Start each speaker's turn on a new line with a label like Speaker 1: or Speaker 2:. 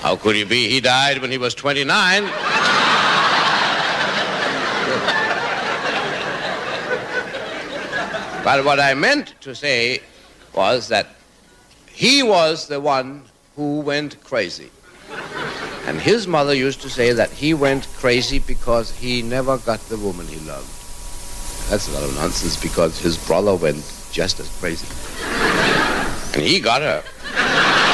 Speaker 1: How could he be? He died when he was 29. But what I meant to say was that he was the one who went crazy. And his mother used to say that he went crazy because he never got the woman he loved. That's a lot of nonsense, because his brother went just as crazy. And he got her.